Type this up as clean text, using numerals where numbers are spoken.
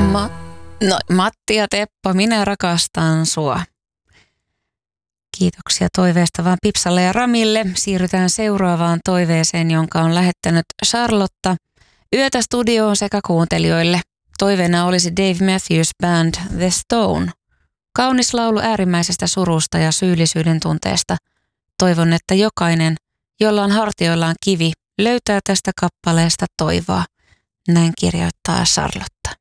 Matti ja Teppo, minä rakastan sua. Kiitoksia toiveesta vaan Pipsalle ja Ramille. Siirrytään seuraavaan toiveeseen, jonka on lähettänyt Charlotta. Yötä studioon sekä kuuntelijoille. Toiveena olisi Dave Matthews Band The Stone. Kaunis laulu äärimmäisestä surusta ja syyllisyyden tunteesta. Toivon, että jokainen, jolla on hartioillaan kivi, löytää tästä kappaleesta toivoa. Näin kirjoittaa Charlotta.